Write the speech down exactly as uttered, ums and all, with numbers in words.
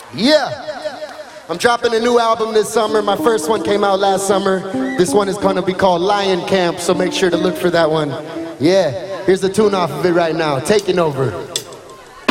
Yeah, I'm dropping a new album this summer. My first one came out last summer. This one is gonna be called Lion Camp, so make sure to look for that one. Yeah, here's the tune off of it right now, Taking Over.